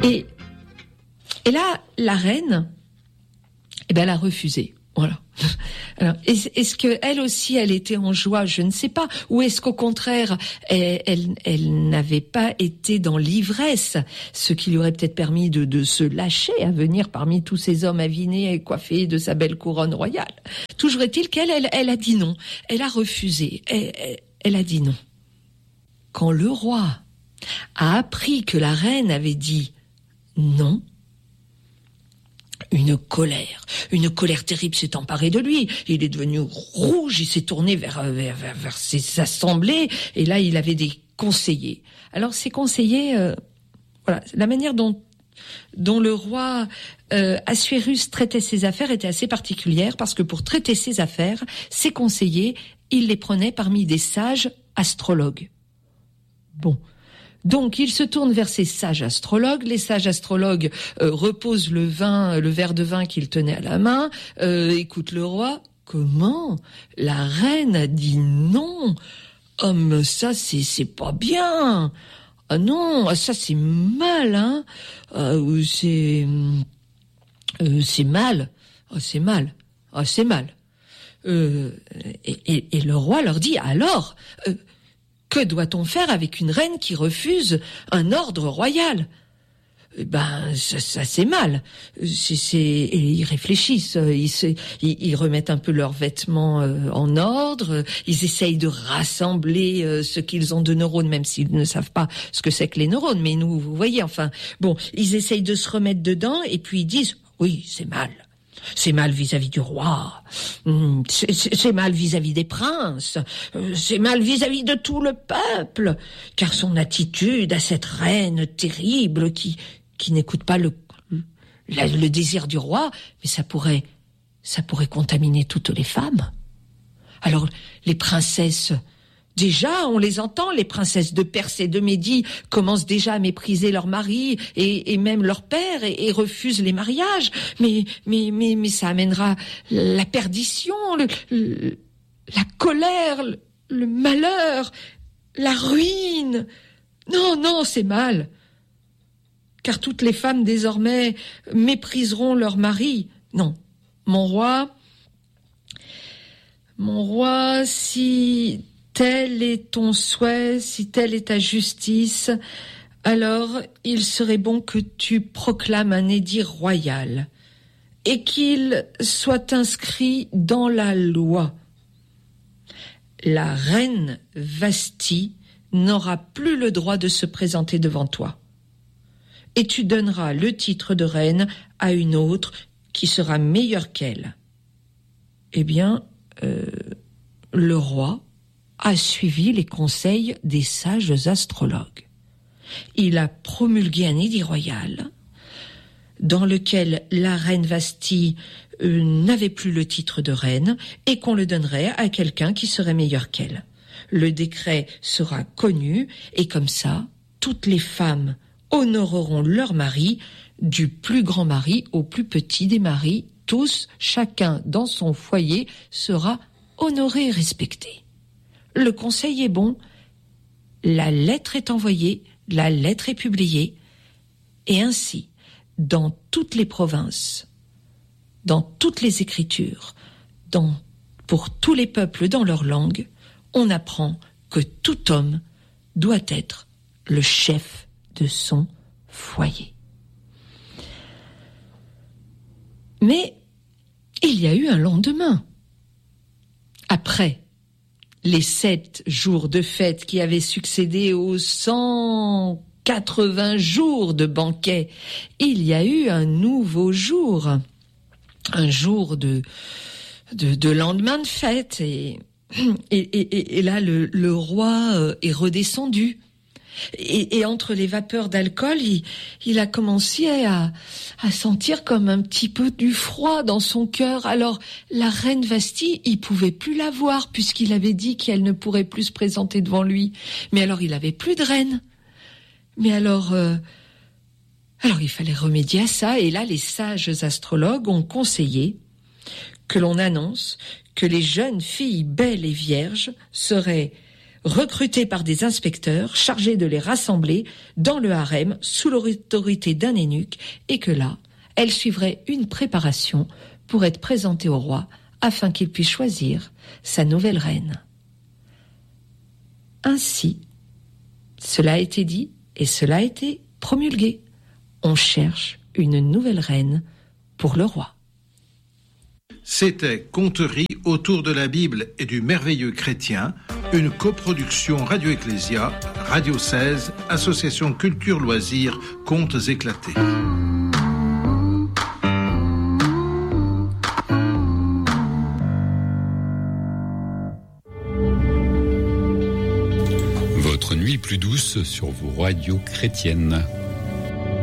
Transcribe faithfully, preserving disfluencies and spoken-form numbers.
Et, et là, la reine, eh ben, elle a refusé. Voilà. Alors, est-ce, est-ce que elle aussi, elle était en joie? Je ne sais pas. Ou est-ce qu'au contraire, elle, elle, elle n'avait pas été dans l'ivresse, ce qui lui aurait peut-être permis de, de se lâcher à venir parmi tous ces hommes avinés et coiffés de sa belle couronne royale. Toujours est-il qu'elle, elle, elle a dit non. Elle a refusé. Elle, elle, elle a dit non. Quand le roi a appris que la reine avait dit non, une colère, une colère terrible s'est emparée de lui. Il est devenu rouge, il s'est tourné vers, vers, vers, vers ses assemblées, et là, il avait des conseillers. Alors, ces conseillers, euh, voilà, la manière dont, dont le roi euh, Assuérus traitait ses affaires était assez particulière, parce que pour traiter ses affaires, ses conseillers, il les prenait parmi des sages astrologues. Bon. Donc, il se tourne vers ces sages astrologues. Les sages astrologues euh, reposent le vin, le verre de vin qu'il tenait à la main, euh, écoutent le roi. Comment? La reine a dit non. Oh, mais ça, c'est, c'est pas bien. Ah non, ça, c'est mal, hein. Ah, c'est, euh, c'est mal. Ah, c'est mal. Ah, c'est mal. Euh, et, et, et le roi leur dit, alors, euh, que doit-on faire avec une reine qui refuse un ordre royal? Eh ben, ça, ça c'est mal. C'est, c'est... Et ils réfléchissent, ils, se... ils, ils remettent un peu leurs vêtements euh, en ordre, ils essayent de rassembler euh, ce qu'ils ont de neurones, même s'ils ne savent pas ce que c'est que les neurones. Mais nous, vous voyez, enfin, bon, ils essayent de se remettre dedans, et puis ils disent, oui, c'est mal. C'est mal vis-à-vis du roi, c'est, c'est, c'est mal vis-à-vis des princes, c'est mal vis-à-vis de tout le peuple, car son attitude à cette reine terrible qui, qui n'écoute pas le, le, le désir du roi, mais ça pourrait, ça pourrait contaminer toutes les femmes. Alors, les princesses, déjà, on les entend, les princesses de Perse et de Médie commencent déjà à mépriser leur mari et, et même leur père et, et refusent les mariages. Mais, mais, mais, mais ça amènera la perdition, le, le, la colère, le, le malheur, la ruine. Non, non, c'est mal. Car toutes les femmes désormais mépriseront leur mari. Non, mon roi, mon roi, si tel est ton souhait, si telle est ta justice, alors il serait bon que tu proclames un édit royal et qu'il soit inscrit dans la loi. La reine Vasthi n'aura plus le droit de se présenter devant toi. Et tu donneras le titre de reine à une autre qui sera meilleure qu'elle. Eh bien, euh, le roi a suivi les conseils des sages astrologues. Il a promulgué un édit royal dans lequel la reine Vasthi euh, n'avait plus le titre de reine et qu'on le donnerait à quelqu'un qui serait meilleur qu'elle. Le décret sera connu et comme ça, toutes les femmes honoreront leur mari, du plus grand mari au plus petit des maris. Tous, chacun dans son foyer, sera honoré et respecté. Le conseil est bon, la lettre est envoyée, la lettre est publiée, et ainsi, dans toutes les provinces, dans toutes les écritures, dans, pour tous les peuples dans leur langue, on apprend que tout homme doit être le chef de son foyer. Mais il y a eu un lendemain. Après les sept jours de fête qui avaient succédé aux cent quatre-vingts jours de banquet, il y a eu un nouveau jour, un jour de, de, de lendemain de fête. Et, et, et, et là, le, le roi est redescendu. Et, et entre les vapeurs d'alcool, il, il a commencé à, à sentir comme un petit peu du froid dans son cœur. Alors, la reine Vasthi, il pouvait plus la voir puisqu'il avait dit qu'elle ne pourrait plus se présenter devant lui. Mais alors, il avait plus de reine. Mais alors, euh, alors il fallait remédier à ça. Et là, les sages astrologues ont conseillé que l'on annonce que les jeunes filles belles et vierges seraient recrutée par des inspecteurs chargés de les rassembler dans le harem sous l'autorité d'un eunuque, et que là, elle suivrait une préparation pour être présentée au roi afin qu'il puisse choisir sa nouvelle reine. Ainsi, cela a été dit et cela a été promulgué. On cherche une nouvelle reine pour le roi. C'était Conteries autour de la Bible et du merveilleux chrétien, une coproduction Radio Ecclésia, Radio seize, Association Culture Loisirs, Contes éclatés. Votre nuit plus douce sur vos radios chrétiennes.